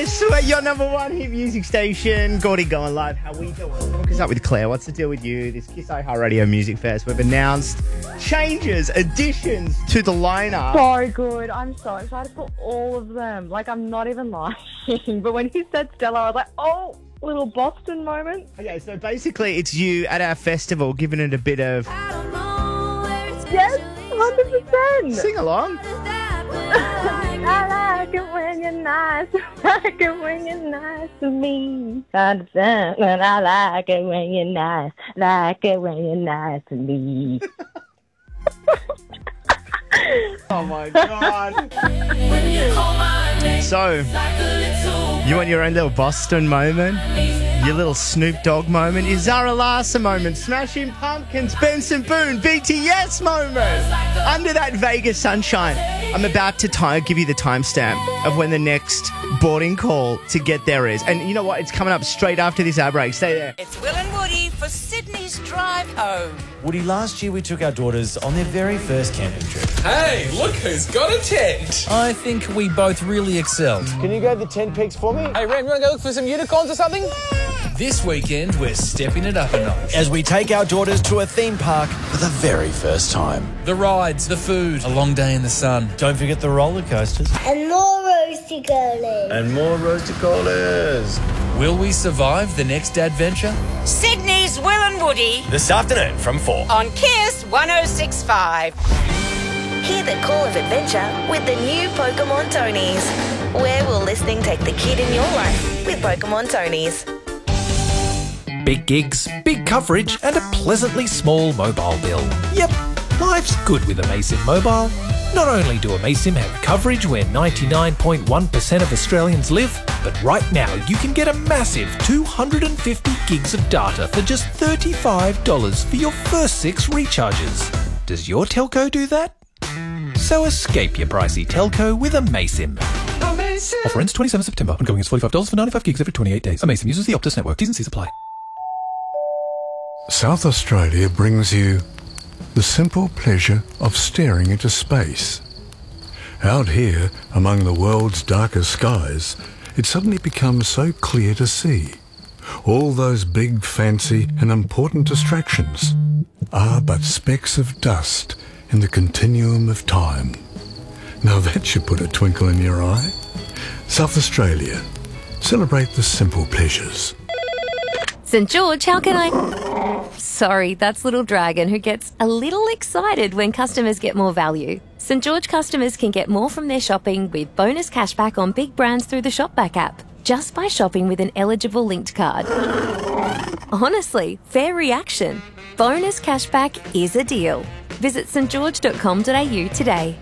Kiss, we're your number one hit music station. Gordy going live. How we doing? Hook us up with Claire. What's the deal with you? This Kiss iHeartRadio Music Fest. We've announced changes, additions to the lineup. So good. I'm so excited for all of them. Like, I'm not even lying. But when you said Stella, I was like, oh, little Boston moment. Okay, so basically it's you at our festival giving it a bit of... Yes, 100%. Sing along. I like it when you're nice. I like it when you're nice to me. I understand when I like it when you're nice. Like it when you're nice to me. Oh my God. So, you want your own little Boston moment? Your little Snoop Dogg moment? Your Zara Larsson moment? Smashing Pumpkins, Benson Boone, BTS moment? Under that Vegas sunshine, I'm about to give you the timestamp of when the next boarding call to get there is. And you know what? It's coming up straight after this ad break. Stay there. It's Will and Woody for Sydney's drive home. Woody, last year we took our daughters on their very first camping trip. Hey, look who's got a tent. I think we both really excelled. Can you go to the tent peaks for me? Hey, Ram, you want to go look for some unicorns or something? This weekend, we're stepping it up a notch. As we take our daughters to a theme park for the very first time. The rides, the food, a long day in the sun. Don't forget the roller coasters. And more roasty curlers. And more roasted colas. Will we survive the next adventure? Sydney's Will and Woody This afternoon from 4. on Kiss 106.5. Hear the call of adventure with the new Pokemon Tonys. Where will listening take the kid in your life with Pokemon Tonys? Big gigs, big coverage, and a pleasantly small mobile bill. Yep, life's good with Amaysim Mobile. Not only do Amaysim have coverage where 99.1% of Australians live, but right now you can get a massive 250 gigs of data for just $35 for your first 6 recharges. Does your telco do that? So escape your pricey telco with Amaysim. Offer ends 27 September. Ongoing is $45 for 95 gigs every 28 days. Amaysim uses the Optus network. T's and C's apply. South Australia brings you the simple pleasure of staring into space. Out here, among the world's darkest skies, it suddenly becomes so clear to see. All those big, fancy and important distractions are but specks of dust in the continuum of time. Now that should put a twinkle in your eye. South Australia. Celebrate the simple pleasures. St. George, how can I... Sorry, that's Little Dragon, who gets a little excited when customers get more value. St. George customers can get more from their shopping with bonus cashback on big brands through the Shopback app, just by shopping with an eligible linked card. Honestly, fair reaction. Bonus cashback is a deal. Visit stgeorge.com.au today.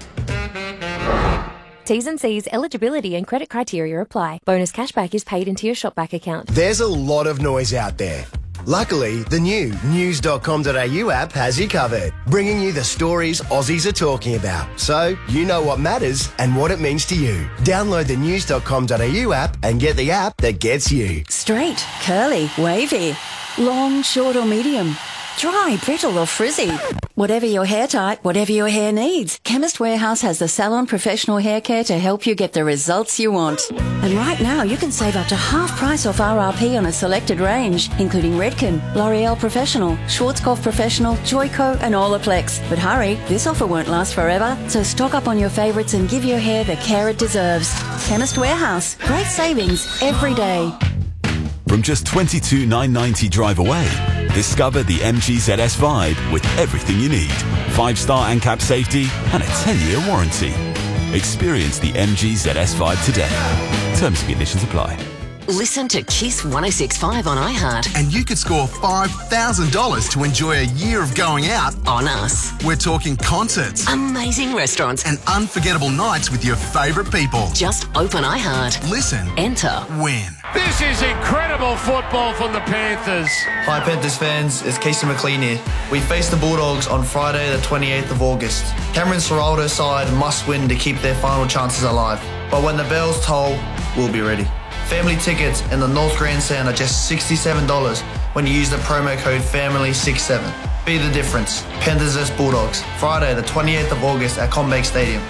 T's and C's, eligibility and credit criteria apply. Bonus cashback is paid into your Shopback account. There's a lot of noise out there. Luckily, the new news.com.au app has you covered, bringing you the stories Aussies are talking about, so you know what matters and what it means to you. Download the news.com.au app and get the app that gets you. Straight, curly, wavy, long, short or medium, dry, brittle or frizzy. Whatever your hair type, whatever your hair needs, Chemist Warehouse has the salon professional hair care to help you get the results you want. And right now you can save up to half price off RRP on a selected range, including Redken, L'Oreal Professional, Schwarzkopf Professional, Joico and Olaplex. But hurry, this offer won't last forever, so stock up on your favourites and give your hair the care it deserves. Chemist Warehouse, great savings every day. From just $22,990 drive away, discover the MG ZS Vibe with everything you need. 5-star ANCAP safety and a 10-year warranty. Experience the MG ZS Vibe today. Terms and conditions apply. Listen to Kiss 106.5 on iHeart. And you could score $5,000 to enjoy a year of going out on us. We're talking concerts, amazing restaurants, and unforgettable nights with your favourite people. Just open iHeart. Listen. Enter. Win. This is incredible football from the Panthers. Hi Panthers fans, it's Casey McLean here. We face the Bulldogs on Friday the 28th of August. Cameron Ciraldo's side must win to keep their final chances alive. But when the bells toll, we'll be ready. Family tickets in the North Grandstand are just $67 when you use the promo code FAMILY67. Be the difference. Panthers vs Bulldogs, Friday the 28th of August at CommBank Stadium.